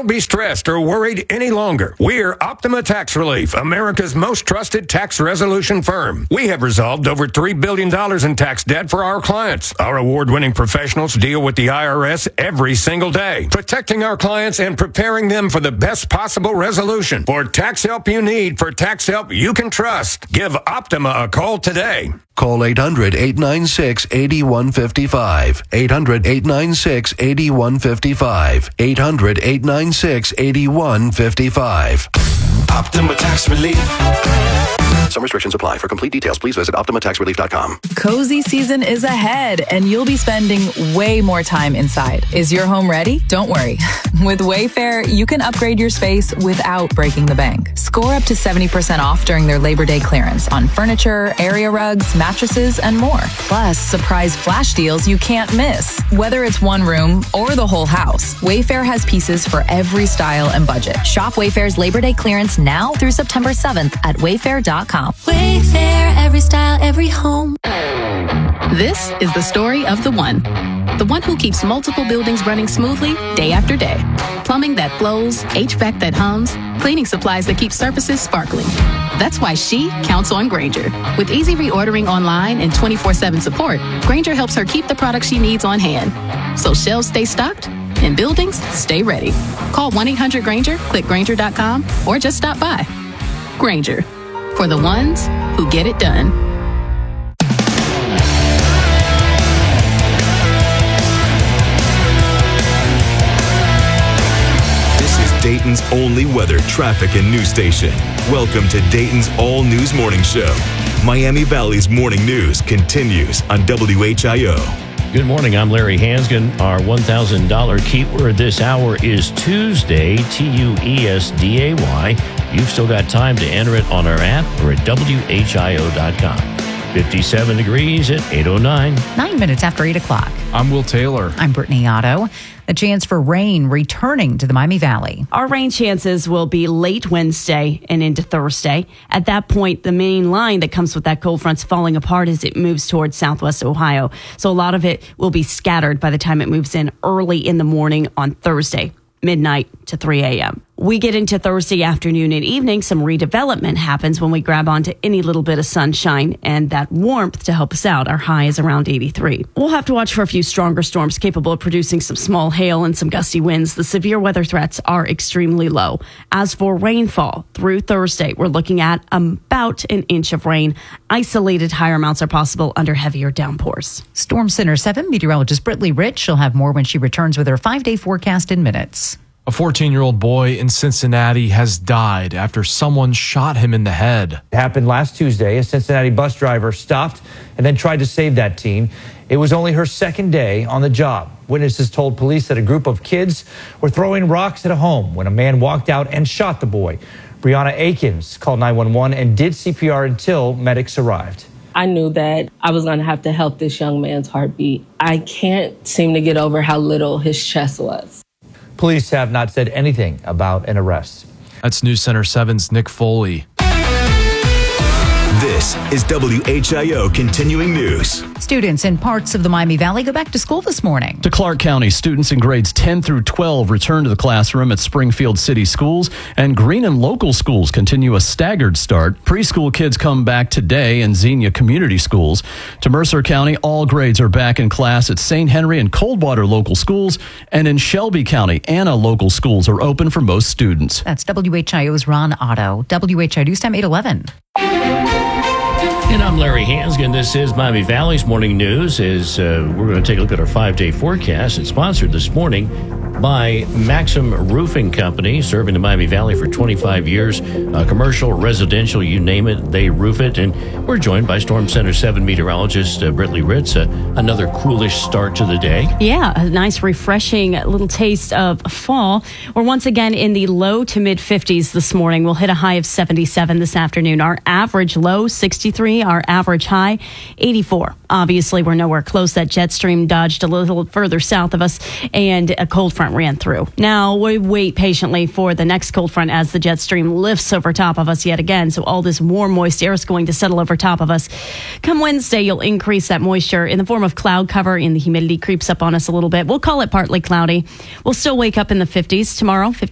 Don't be stressed or worried any longer. We're Optima Tax Relief, America's most trusted tax resolution firm. We have resolved over $3 billion in tax debt for our clients. Our award-winning professionals deal with the IRS every single day, protecting our clients and preparing them for the best possible resolution. For tax help you need, for tax help you can trust, give Optima a call today. Call 800-896-8155. 800-896-8155. 800-896-8155. Optima Tax Relief. Some restrictions apply. For complete details, please visit OptimaTaxRelief.com. Cozy season is ahead, and you'll be spending way more time inside. Is your home ready? Don't worry. With Wayfair, you can upgrade your space without breaking the bank. Score up to 70% off during their Labor Day clearance on furniture, area rugs, mattresses, and more. Plus, surprise flash deals you can't miss. Whether it's one room or the whole house, Wayfair has pieces for every style and budget. Shop Wayfair's Labor Day clearance now through September 7th at wayfair.com. Wayfair, every style, every home. This is the story of the one who keeps multiple buildings running smoothly day after day. Plumbing that flows, HVAC that hums, cleaning supplies that keep surfaces sparkling. That's why she counts on Grainger. With easy reordering online and 24/7 support, Grainger helps her keep the products she needs on hand. So shelves stay stocked and buildings stay ready. Call 1-800-GRAINGER, click Grainger.com, or just stop by. Grainger, for the ones who get it done. Dayton's only weather, traffic, and news station. Welcome to Dayton's All News Morning Show. Miami Valley's morning news continues on WHIO. Good morning. I'm Larry Hansgen. Our $1,000 keyword this hour is Tuesday, Tuesday. You've still got time to enter it on our app or at WHIO.com. 57 degrees at 8:09. 9 minutes after 8 o'clock. I'm Will Taylor. I'm Brittany Otto. A chance for rain returning to the Miami Valley. Our rain chances will be late Wednesday and into Thursday. At that point, the main line that comes with that cold front's falling apart as it moves towards southwest Ohio. So a lot of it will be scattered by the time it moves in early in the morning on Thursday, midnight to 3 a.m. We get into Thursday afternoon and evening. Some redevelopment happens when we grab onto any little bit of sunshine and that warmth to help us out. Our high is around 83. We'll have to watch for a few stronger storms capable of producing some small hail and some gusty winds. The severe weather threats are extremely low. As for rainfall through Thursday, we're looking at about an inch of rain. Isolated higher amounts are possible under heavier downpours. Storm Center 7 meteorologist Brittany Rich. She'll have more when she returns with her 5-day forecast in minutes. A 14-year-old boy in Cincinnati has died after someone shot him in the head. It happened last Tuesday. A Cincinnati bus driver stopped and then tried to save that teen. It was only her second day on the job. Witnesses told police that a group of kids were throwing rocks at a home when a man walked out and shot the boy. Brianna Akins called 911 and did CPR until medics arrived. I knew that I was going to have to help this young man's heartbeat. I can't seem to get over how little his chest was. Police have not said anything about an arrest. That's News Center 7's Nick Foley. This is WHIO Continuing News. Students in parts of the Miami Valley go back to school this morning. To Clark County, students in grades 10 through 12 return to the classroom at Springfield City Schools, and Green and local schools continue a staggered start. Preschool kids come back today in Xenia Community Schools. To Mercer County, all grades are back in class at St. Henry and Coldwater local schools, and in Shelby County, Anna local schools are open for most students. That's WHIO's Ron Otto. WHIO News Time 8:11. And I'm Larry Hansgen. This is Miami Valley's Morning News. We're going to take a look at our 5-day forecast. It's sponsored this morning by Maxim Roofing Company, serving the Miami Valley for 25 years. Commercial, residential, you name it, they roof it. And we're joined by Storm Center 7 meteorologist Brittany Ritz. Another coolish start to the day. Yeah, a nice, refreshing little taste of fall. We're once again in the low to mid 50s this morning. We'll hit a high of 77 this afternoon. Our average low, 63. Our average high, 84. Obviously, we're nowhere close. That jet stream dodged a little further south of us, and a cold front ran through. Now, we wait patiently for the next cold front as the jet stream lifts over top of us yet again. So all this warm, moist air is going to settle over top of us. Come Wednesday, you'll increase that moisture in the form of cloud cover, and the humidity creeps up on us a little bit. We'll call it partly cloudy. We'll still wake up in the 50s tomorrow,